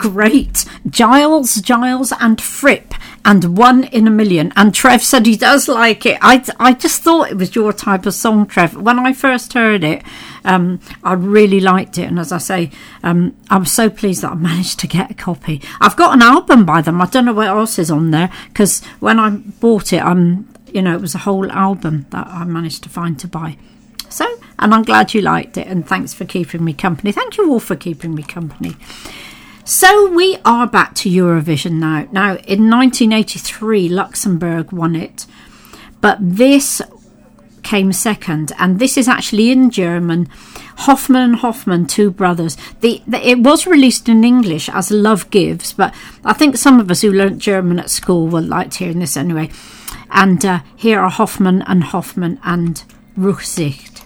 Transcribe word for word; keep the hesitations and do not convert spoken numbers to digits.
great. Giles, Giles and Fripp and One in a Million. And Trev said he does like it. I, I just thought it was your type of song, Trev. When I first heard it, um, I really liked it. And as I say, um, I'm so pleased that I managed to get a copy. I've got an album by them. I don't know what else is on there, because when I bought it, um, you know, it was a whole album that I managed to find to buy. So, and I'm glad you liked it, and thanks for keeping me company. Thank you all for keeping me company. So we are back to Eurovision now. Now, in nineteen eighty-three, Luxembourg won it, but this came second, and this is actually in German. Hoffmann and Hoffmann, two brothers. The, the it was released in English as Love Gives, but I think some of us who learnt German at school will like hearing this anyway. And uh, here are Hoffmann and Hoffmann and Rücksicht.